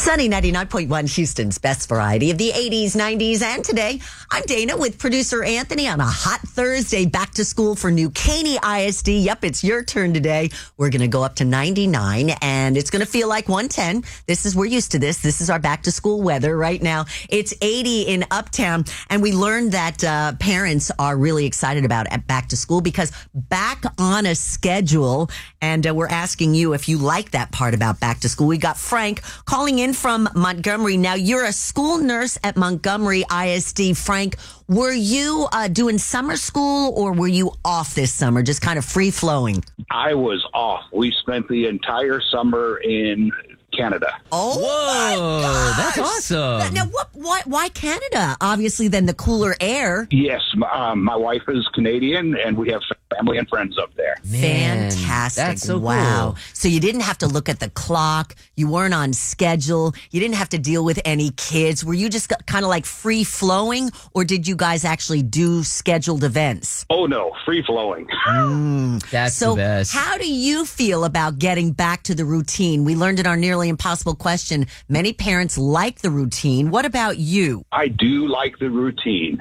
Sunny 99.1, Houston's best variety of the 80s, 90s, and today. I'm Dana with producer Anthony on a hot Thursday, back to school for New Caney ISD. Yep, it's your turn today. We're going to go up to 99, and it's going to feel like 110. We're used to this. This is our back to school weather right now. It's 80 in Uptown, and we learned that parents are really excited about at back to school because back on a schedule, and we're asking you if you like that part about back to school. We got Frank calling in from Montgomery. Now, you're a school nurse at Montgomery ISD. Frank, were you doing summer school or were you off this summer, just kind of free-flowing? I was off. We spent the entire summer in Canada. Oh, whoa, that's awesome. Now, why Canada? Obviously, then the cooler air. Yes, my wife is Canadian, and we have family and friends up there. Man, fantastic. that's so wow. cool. So you didn't have to look at the clock. You weren't on schedule. You didn't have to deal with any kids. Were you just kind of like free-flowing, or did you guys actually do scheduled events? Oh, no, free-flowing. That's So the best. how do you feel about getting back to the routine? We learned in our Nearly Impossible question, many parents like the routine. What about you? I do like the routine.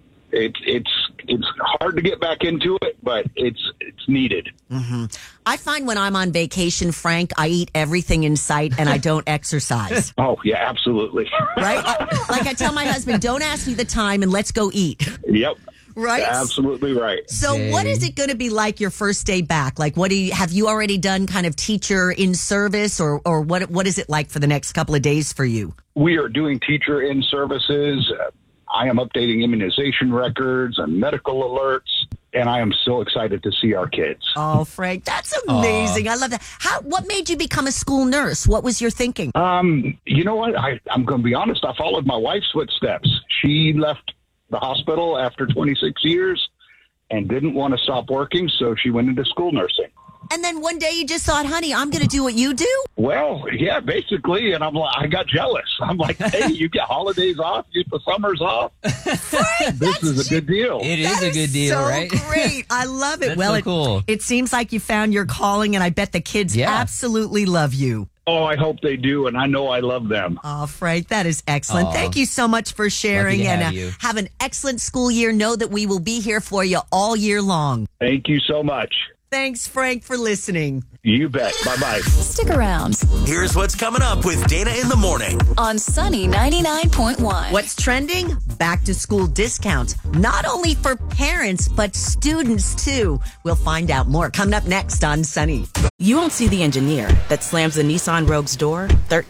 It's hard to get back into it, but it's needed. Mm-hmm. I find when I'm on vacation, Frank, I eat everything in sight and I don't exercise. Oh, yeah, absolutely. Right? Like I tell my husband, don't ask me the time and let's go eat. Yep. Right? Absolutely right. So what is it going to be like your first day back? Like, have you already done kind of teacher in service or what is it like for the next couple of days for you? We are doing teacher in services. I am updating immunization records and medical alerts, and I am so excited to see our kids. Oh, Frank, that's amazing. I love that. What made you become a school nurse? What was your thinking? You know what? I'm going to be honest. I followed my wife's footsteps. She left the hospital after 26 years and didn't want to stop working, so she went into school nursing. And then one day you just thought, honey, I'm going to do what you do? Well, yeah, basically. And I got jealous. I'm like, hey, you get holidays off, you get the summers off. Frank, This is a good deal. It is a good deal, so right? Great. I love it. That's Well, so cool. It seems like you found your calling, and I bet the kids absolutely love you. Oh, I hope they do, and I know I love them. Oh, Frank, that is excellent. Thank you so much for sharing, Lucky to and have you. have an excellent school year. Know that we will be here for you all year long. Thank you so much. Thanks, Frank, for listening. You bet. Bye-bye. Stick around Here's what's coming up with Dana in the morning. on Sunny 99.1. What's trending? Back to school discounts, not only for parents, but students too. We'll find out more coming up next on Sunny. You won't see the engineer that slams the Nissan Rogue's door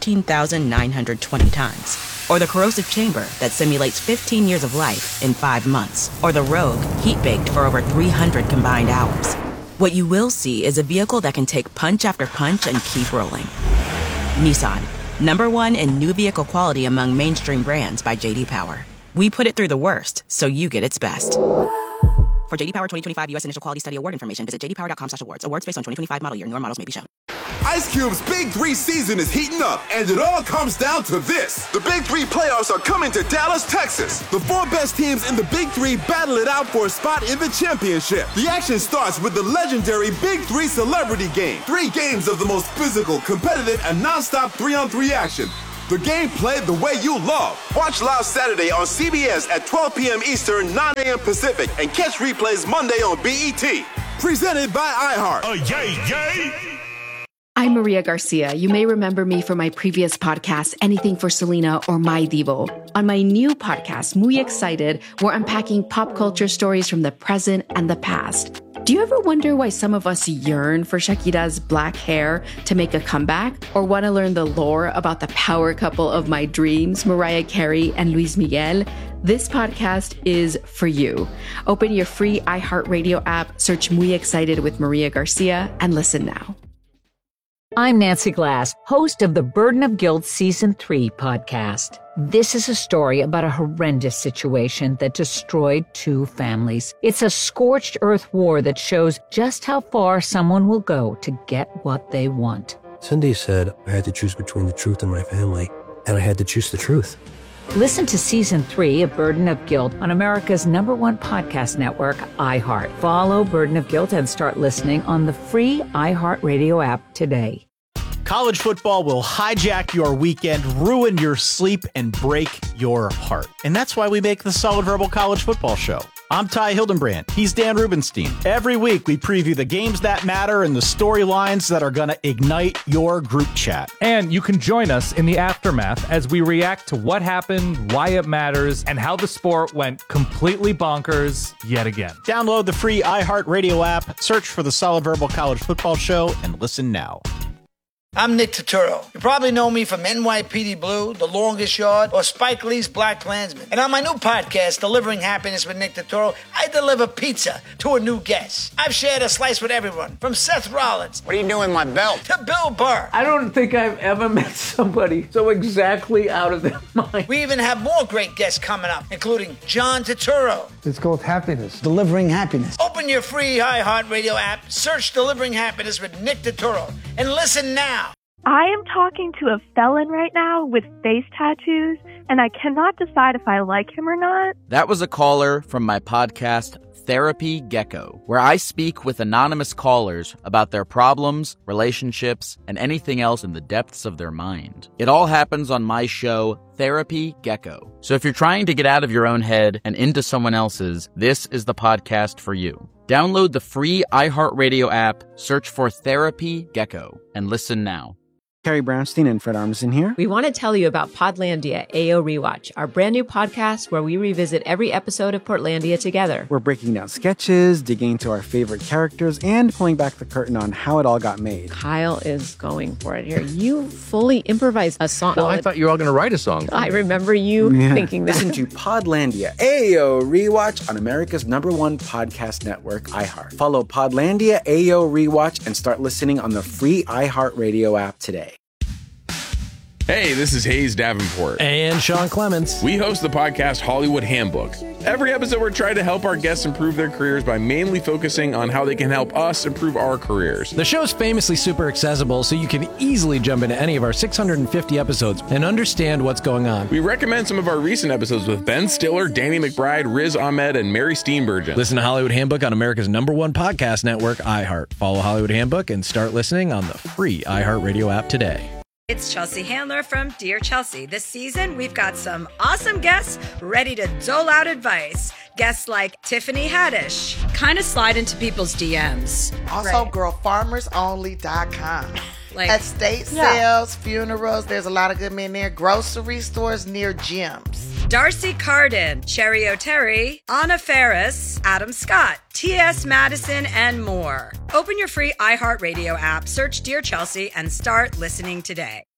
13,920 times. Or the corrosive chamber that simulates 15 years of life in 5 months. Or the Rogue heat-baked for over 300 combined hours. What you will see is a vehicle that can take punch after punch and keep rolling. Nissan, #1 in new vehicle quality among mainstream brands by J.D. Power. We put it through the worst, so you get its best. For J.D. Power 2025 U.S. Initial Quality Study Award information, visit jdpower.com/awards. Awards based on 2025 model year. Newer models may be shown. Ice Cube's Big 3 season is heating up, and it all comes down to this. The Big 3 playoffs are coming to Dallas, Texas. The 4 best teams in the Big 3 battle it out for a spot in the championship. The action starts with the legendary Big 3 Celebrity Game. 3 games of the most physical, competitive, and non-stop 3-on-3 action. The game played the way you love. Watch live Saturday on CBS at 12 p.m. Eastern, 9 a.m. Pacific, and catch replays Monday on BET. Presented by iHeart. I'm Maria Garcia. You may remember me from my previous podcast, Anything for Selena or My Divo. On my new podcast, Muy Excited, we're unpacking pop culture stories from the present and the past. Do you ever wonder why some of us yearn for Shakira's black hair to make a comeback? Or want to learn the lore about the power couple of my dreams, Mariah Carey and Luis Miguel? This podcast is for you. Open your free iHeartRadio app, search Muy Excited with Maria Garcia, and listen now. I'm Nancy Glass, host of the Burden of Guilt Season 3 podcast. This is a story about a horrendous situation that destroyed 2 families. It's a scorched earth war that shows just how far someone will go to get what they want. Cindy said I had to choose between the truth and my family, and I had to choose the truth. Listen to Season 3 of Burden of Guilt on America's #1 podcast network, iHeart. Follow Burden of Guilt and start listening on the free iHeartRadio app today. College football will hijack your weekend, ruin your sleep, and break your heart. And that's why we make the Solid Verbal College Football Show. I'm Ty Hildenbrand. He's Dan Rubenstein. Every week, we preview the games that matter and the storylines that are going to ignite your group chat. And you can join us in the aftermath as we react to what happened, why it matters, and how the sport went completely bonkers yet again. Download the free iHeartRadio app, search for the Solid Verbal College Football Show, and listen now. I'm Nick Turturro. You probably know me from NYPD Blue, The Longest Yard, or Spike Lee's Black Klansman. And on my new podcast, Delivering Happiness with Nick Turturro, I deliver pizza to a new guest. I've shared a slice with everyone, from Seth Rollins. What are you doing with my belt? To Bill Burr. I don't think I've ever met somebody so exactly out of their mind. We even have more great guests coming up, including John Turturro. It's called Happiness. Delivering Happiness. Open your free iHeartRadio app, search Delivering Happiness with Nick Turturro, and listen now. I am talking to a felon right now with face tattoos, and I cannot decide if I like him or not. That was a caller from my podcast, Therapy Gecko, where I speak with anonymous callers about their problems, relationships, and anything else in the depths of their mind. It all happens on my show, Therapy Gecko. So if you're trying to get out of your own head and into someone else's, this is the podcast for you. Download the free iHeartRadio app, search for Therapy Gecko, and listen now. Carrie Brownstein and Fred Armisen here. We want to tell you about Podlandia AO Rewatch, our brand new podcast where we revisit every episode of Portlandia together. We're breaking down sketches, digging into our favorite characters, and pulling back the curtain on how it all got made. Kyle is going for it here. You fully improvised a song. Well, I thought you were all going to write a song. I remember you thinking that. Listen to Podlandia AO Rewatch on America's #1 podcast network, iHeart. Follow Podlandia AO Rewatch and start listening on the free iHeartRadio app today. Hey, this is Hayes Davenport. And Sean Clements. We host the podcast Hollywood Handbook. Every episode, we're trying to help our guests improve their careers by mainly focusing on how they can help us improve our careers. The show's famously super accessible, so you can easily jump into any of our 650 episodes and understand what's going on. We recommend some of our recent episodes with Ben Stiller, Danny McBride, Riz Ahmed, and Mary Steenburgen. Listen to Hollywood Handbook on America's #1 podcast network, iHeart. Follow Hollywood Handbook and start listening on the free iHeartRadio app today. It's Chelsea Handler from Dear Chelsea. This season, we've got some awesome guests ready to dole out advice. Guests like Tiffany Haddish. Kind of slide into people's DMs. Also, girlfarmersonly.com. Like, estate sales, funerals, there's a lot of good men there. Grocery stores near gyms. Darcy Carden, Cherry O'Terry, Anna Ferris, Adam Scott, T.S. Madison, and more. Open your free iHeartRadio app, search Dear Chelsea, and start listening today.